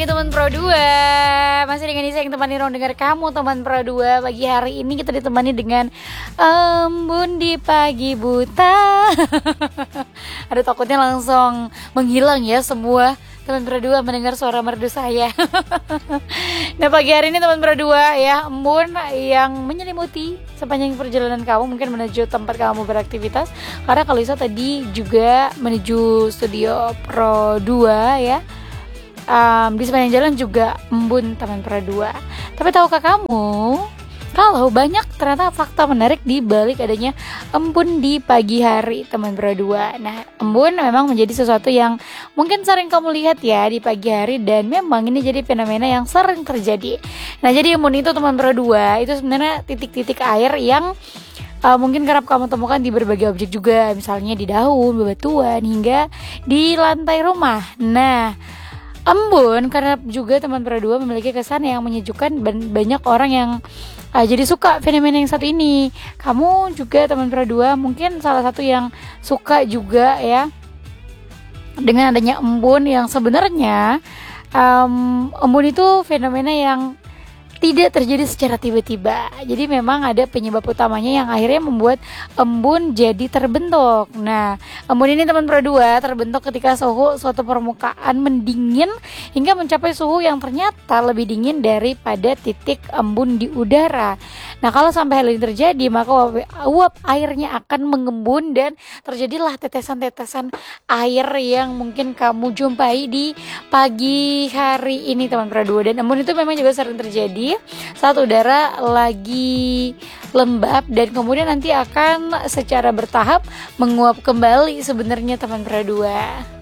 teman Pro 2. Masih dengan Nisa yang temani ruang dengar kamu teman Pro 2. Pagi hari ini kita ditemani dengan embun di pagi buta. Aduh, takutnya langsung menghilang ya semua teman Pro 2 mendengar suara merdu saya. Nah, pagi hari ini teman Pro 2 ya, embun yang menyelimuti sepanjang perjalanan kamu mungkin menuju tempat kamu beraktivitas. Karena kalau Lisa tadi juga menuju studio Pro 2 ya. Di sepanjang jalan juga embun teman Pro 2. Tapi tahukah kamu kalau banyak ternyata fakta menarik di balik adanya embun di pagi hari teman Pro 2. Nah, embun memang menjadi sesuatu yang mungkin sering kamu lihat ya di pagi hari, dan memang ini jadi fenomena yang sering terjadi. Nah, jadi embun itu teman Pro 2 itu sebenarnya titik-titik air yang mungkin kerap kamu temukan di berbagai objek juga, misalnya di daun, bebatuan, hingga di lantai rumah. Nah, embun karena juga teman Pro 2 memiliki kesan yang menyejukkan dan banyak orang yang jadi suka fenomena yang satu ini. Kamu juga teman Pro 2 mungkin salah satu yang suka juga ya dengan adanya embun, yang sebenarnya embun itu fenomena yang tidak terjadi secara tiba-tiba. Jadi memang ada penyebab utamanya yang akhirnya membuat embun jadi terbentuk. Nah, embun ini teman Pro 2 terbentuk ketika suhu suatu permukaan mendingin hingga mencapai suhu yang ternyata lebih dingin daripada titik embun di udara. Nah, kalau sampai hal ini terjadi, maka uap airnya akan mengembun dan terjadilah tetesan-tetesan air yang mungkin kamu jumpai di pagi hari ini teman Pro 2. Dan embun itu memang juga sering terjadi saat udara lagi lembab dan kemudian nanti akan secara bertahap menguap kembali sebenarnya teman Pro 2.